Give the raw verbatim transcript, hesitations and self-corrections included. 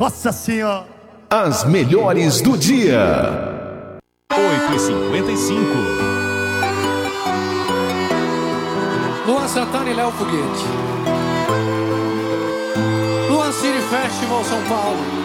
Nossa Senhora. As melhores do dia. oito e cinquenta e cinco. Luan Santana e Léo Foguete. Luan City Festival São Paulo.